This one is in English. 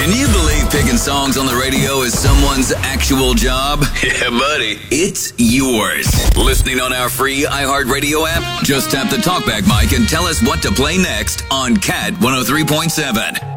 Can you believe picking songs on the radio is someone's actual job? Yeah, buddy. It's yours. Listening on our free iHeartRadio app? Just tap the talkback mic and tell us what to play next on Cat 103.7.